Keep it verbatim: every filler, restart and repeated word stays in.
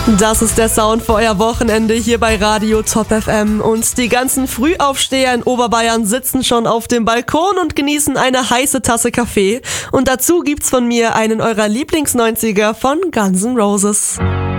Das ist der Sound für euer Wochenende hier bei Radio Top F M. Und die ganzen Frühaufsteher in Oberbayern sitzen schon auf dem Balkon und genießen eine heiße Tasse Kaffee. Und dazu gibt's von mir einen eurer Lieblings-neunziger von Guns N' Roses.